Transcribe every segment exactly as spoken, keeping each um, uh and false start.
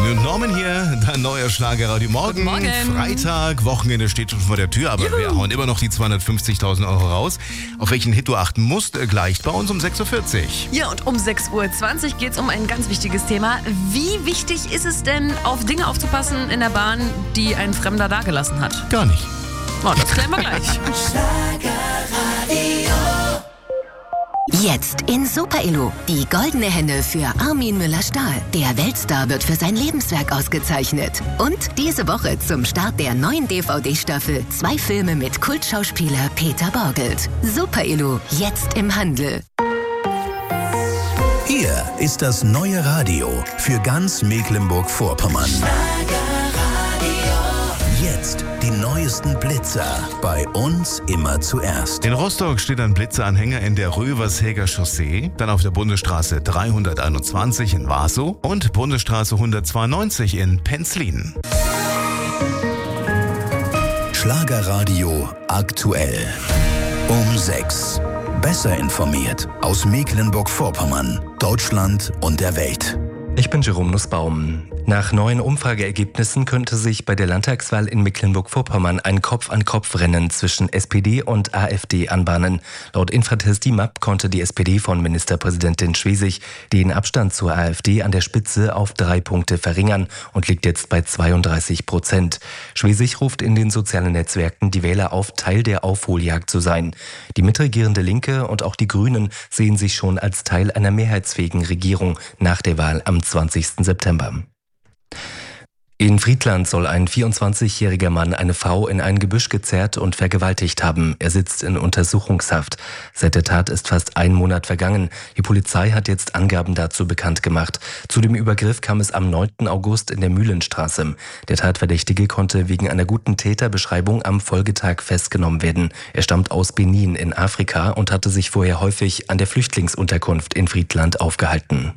Nun Norman hier, dein neuer Schlagerradio Morgen. Guten Morgen. Freitag, Wochenende steht schon vor der Tür, aber Juhu. wir hauen immer noch die zweihundertfünfzigtausend Euro raus. Auf welchen Hit du achten musst, gleich bei uns um sechs Uhr vierzig. Ja, und um sechs Uhr zwanzig geht es um ein ganz wichtiges Thema. Wie wichtig ist es denn, auf Dinge aufzupassen in der Bahn, die ein Fremder dagelassen hat? Gar nicht. Oh, das klären wir gleich. Jetzt in Super Elo. Die goldene Henne für Armin Müller-Stahl. Der Weltstar wird für sein Lebenswerk ausgezeichnet. Und diese Woche zum Start der neuen D V D-Staffel zwei Filme mit Kultschauspieler Peter Borgelt. Super Elo, jetzt im Handel. Hier ist das neue Radio für ganz Mecklenburg-Vorpommern. Jetzt die neuesten Blitzer. Bei uns immer zuerst. In Rostock steht ein Blitzeranhänger in der Rövershäger Chaussee, dann auf der Bundesstraße dreihunderteinundzwanzig in Warsow und Bundesstraße hundertzweiundneunzig in Penzlin. Schlagerradio aktuell. Um sechs. Besser informiert aus Mecklenburg-Vorpommern, Deutschland und der Welt. Ich bin Jerome Nussbaum. Nach neuen Umfrageergebnissen könnte sich bei der Landtagswahl in Mecklenburg-Vorpommern ein Kopf-an-Kopf-Rennen zwischen S P D und AfD anbahnen. Laut Infratest D I M A P konnte die S P D von Ministerpräsidentin Schwesig den Abstand zur AfD an der Spitze auf drei Punkte verringern und liegt jetzt bei zweiunddreißig Prozent. Schwesig ruft in den sozialen Netzwerken die Wähler auf, Teil der Aufholjagd zu sein. Die mitregierende Linke und auch die Grünen sehen sich schon als Teil einer mehrheitsfähigen Regierung nach der Wahl am zwanzigsten September. In Friedland soll ein vierundzwanzigjähriger Mann eine Frau in ein Gebüsch gezerrt und vergewaltigt haben. Er sitzt in Untersuchungshaft. Seit der Tat ist fast ein Monat vergangen. Die Polizei hat jetzt Angaben dazu bekannt gemacht. Zu dem Übergriff kam es am neunten August in der Mühlenstraße. Der Tatverdächtige konnte wegen einer guten Täterbeschreibung am Folgetag festgenommen werden. Er stammt aus Benin in Afrika und hatte sich vorher häufig an der Flüchtlingsunterkunft in Friedland aufgehalten.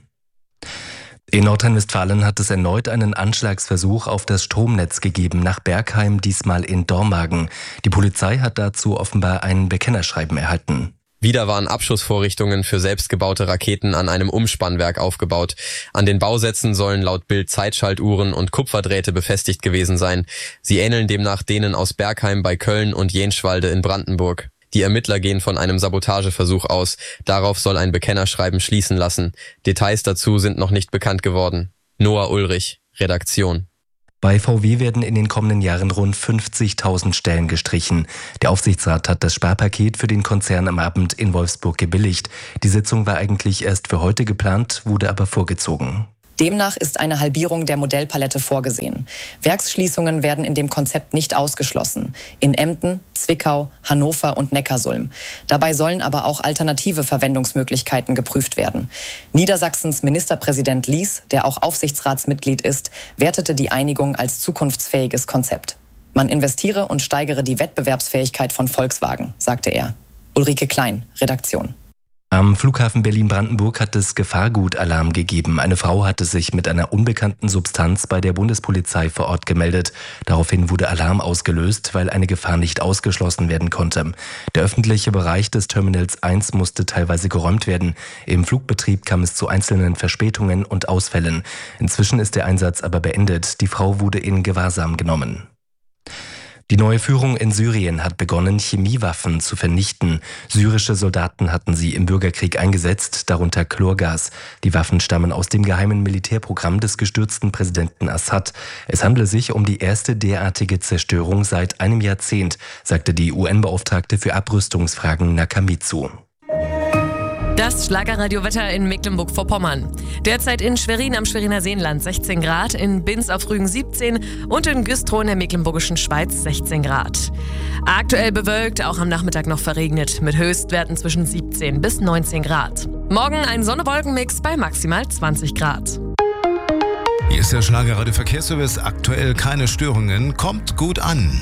In Nordrhein-Westfalen hat es erneut einen Anschlagsversuch auf das Stromnetz gegeben, nach Bergheim, diesmal in Dormagen. Die Polizei hat dazu offenbar ein Bekennerschreiben erhalten. Wieder waren Abschussvorrichtungen für selbstgebaute Raketen an einem Umspannwerk aufgebaut. An den Bausätzen sollen laut Bild Zeitschaltuhren und Kupferdrähte befestigt gewesen sein. Sie ähneln demnach denen aus Bergheim bei Köln und Jenschwalde in Brandenburg. Die Ermittler gehen von einem Sabotageversuch aus. Darauf soll ein Bekennerschreiben schließen lassen. Details dazu sind noch nicht bekannt geworden. Noah Ulrich, Redaktion. Bei V W werden in den kommenden Jahren rund fünfzigtausend Stellen gestrichen. Der Aufsichtsrat hat das Sparpaket für den Konzern am Abend in Wolfsburg gebilligt. Die Sitzung war eigentlich erst für heute geplant, wurde aber vorgezogen. Demnach ist eine Halbierung der Modellpalette vorgesehen. Werksschließungen werden in dem Konzept nicht ausgeschlossen. In Emden, Zwickau, Hannover und Neckarsulm. Dabei sollen aber auch alternative Verwendungsmöglichkeiten geprüft werden. Niedersachsens Ministerpräsident Lies, der auch Aufsichtsratsmitglied ist, wertete die Einigung als zukunftsfähiges Konzept. Man investiere und steigere die Wettbewerbsfähigkeit von Volkswagen, sagte er. Ulrike Klein, Redaktion. Am Flughafen Berlin-Brandenburg hat es Gefahrgutalarm gegeben. Eine Frau hatte sich mit einer unbekannten Substanz bei der Bundespolizei vor Ort gemeldet. Daraufhin wurde Alarm ausgelöst, weil eine Gefahr nicht ausgeschlossen werden konnte. Der öffentliche Bereich des Terminals eins musste teilweise geräumt werden. Im Flugbetrieb kam es zu einzelnen Verspätungen und Ausfällen. Inzwischen ist der Einsatz aber beendet. Die Frau wurde in Gewahrsam genommen. Die neue Führung in Syrien hat begonnen, Chemiewaffen zu vernichten. Syrische Soldaten hatten sie im Bürgerkrieg eingesetzt, darunter Chlorgas. Die Waffen stammen aus dem geheimen Militärprogramm des gestürzten Präsidenten Assad. Es handle sich um die erste derartige Zerstörung seit einem Jahrzehnt, sagte die U N-Beauftragte für Abrüstungsfragen Nakamitsu. Das Schlagerradiowetter in Mecklenburg-Vorpommern. Derzeit in Schwerin am Schweriner Seenland sechzehn Grad, in Binz auf Rügen siebzehn und in Güstrow in der Mecklenburgischen Schweiz sechzehn Grad. Aktuell bewölkt, auch am Nachmittag noch verregnet, mit Höchstwerten zwischen siebzehn bis neunzehn Grad. Morgen ein Sonne-Wolken-Mix bei maximal zwanzig Grad. Hier ist der Schlagerradio Verkehrsservice. Aktuell keine Störungen. Kommt gut an.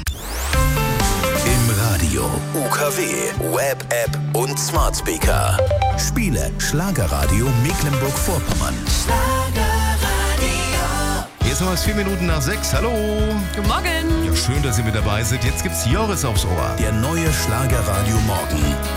Im Radio, U K W, Web-App und Smart Speaker. Spiele Schlagerradio Mecklenburg-Vorpommern. Hier ist noch was vier Minuten nach sechs. Hallo. Guten Morgen. Ja, schön, dass ihr mit dabei seid. Jetzt gibt's Joris aufs Ohr. Der neue Schlagerradio Morgen.